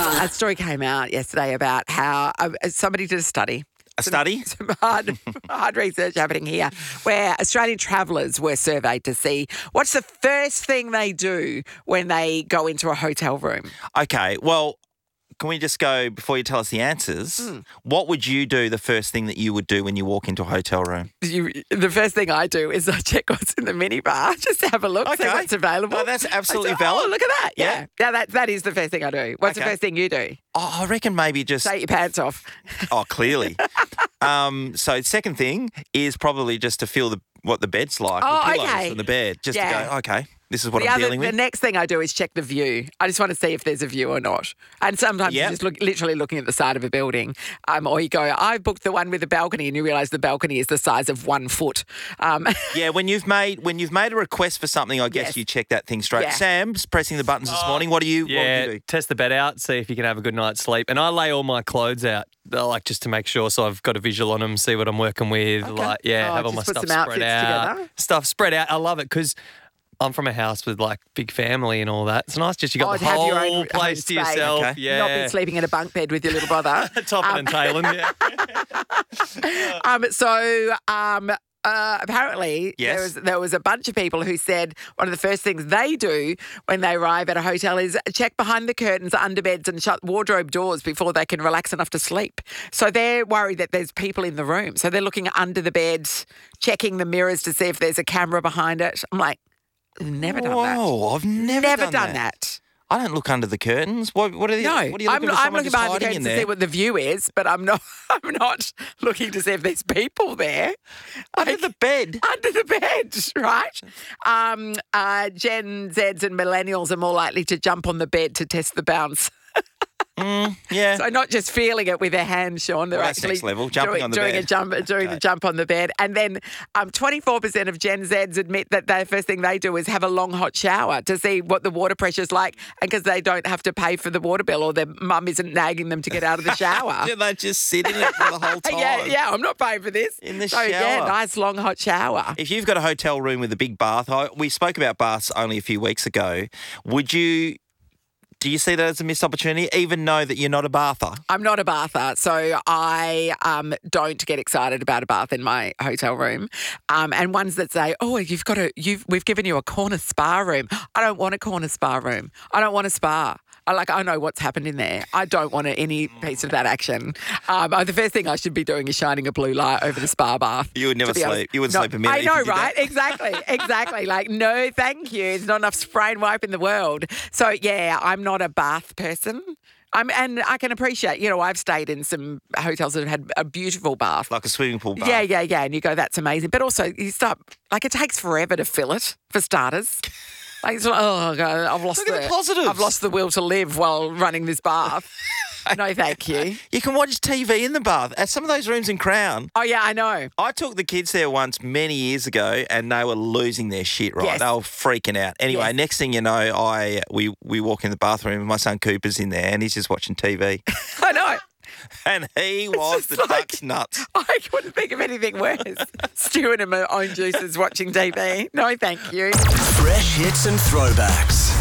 A story came out yesterday about how somebody did a study. A study? Some hard research happening here where Australian travellers were surveyed to see what's the first thing they do when they go into a hotel room. Okay, well, can we just go, before you tell us the answers, what would you do, the first thing that you would do when you walk into a hotel room? The first thing I do is I check what's in the minibar just to have a look, see what's available. Oh, that's absolutely valid. Oh, look at that. Yeah. That is the first thing I do. What's the first thing you do? Oh, I reckon maybe just... Take your pants off. Oh, clearly. So second thing is probably just to feel what the bed's like, the pillows on the bed, just to go, okay, this is what I'm dealing with. The next thing I do is check the view. I just want to see if there's a view or not. And sometimes you're just literally looking at the side of a building, or you go, I booked the one with the balcony, and you realise the balcony is the size of 1 foot. Yeah, when you've made a request for something, I guess you check that thing straight. Yeah. Sam's pressing the buttons this morning. What do you do? Test the bed out, see if you can have a good night's sleep. And I lay all my clothes out, like just to make sure, so I've got a visual on them, see what I'm working with. Okay. Have all my stuff spread out. Together. Stuff spread out. I love it because I'm from a house with like big family and all that. It's nice just you got the whole your own place to space. yourself. Okay. Yeah. Not be sleeping in a bunk bed with your little brother. Topping and tailing, Apparently, there was a bunch of people who said one of the first things they do when they arrive at a hotel is check behind the curtains, under beds, and shut wardrobe doors before they can relax enough to sleep. So they're worried that there's people in the room. So they're looking under the bed, checking the mirrors to see if there's a camera behind it. I'm like, never done that. Oh, I've never done that. I don't look under the curtains. What are you? No, what are you looking for? I'm Someone looking just behind the hiding curtains in to there? see what the view is, but I'm not looking to see if there's people there. Under the bed. Under the bed, right? Gen Zs and millennials are more likely to jump on the bed to test the bounce. Yeah. So not just feeling it with their hands, Sean. They're That's actually next level, jumping on the doing bed. The jump on the bed. And then 24% of Gen Zs admit that the first thing they do is have a long hot shower to see what the water pressure's like, and because they don't have to pay for the water bill or their mum isn't nagging them to get out of the shower. Do they just sit in it for the whole time? Yeah, I'm not paying for this. In the shower. Yeah, nice long hot shower. If you've got a hotel room with a big bath, we spoke about baths only a few weeks ago. Do you see that as a missed opportunity, even know that you're not a bather? I'm not a bather, so I don't get excited about a bath in my hotel room. And ones that say, oh, we've given you a corner spa room. I don't want a corner spa room. I don't want a spa. I know what's happened in there. I don't want any piece of that action. The first thing I should be doing is shining a blue light over the spa bath. You would never sleep. You wouldn't sleep a minute. I know, if you did right? that. Exactly. Like, no, thank you. There's not enough spray and wipe in the world. So, yeah, I'm not a bath person. And I can appreciate, I've stayed in some hotels that have had a beautiful bath. Like a swimming pool bath. Yeah. And you go, that's amazing. But also, you start, it takes forever to fill it, for starters. Oh, God, Look at the positives. I've lost the will to live while running this bath. No, thank you. You can watch TV in the bath. At some of those rooms in Crown. Oh, yeah, I know. I took the kids there once many years ago and they were losing their shit, right? Yes. They were freaking out. Anyway, Next thing you know, we walk in the bathroom and my son Cooper's in there and he's just watching TV. I know. And he was the duck's nuts. I couldn't think of anything worse. Stewing in my own juices watching TV. No, thank you. Fresh hits and throwbacks.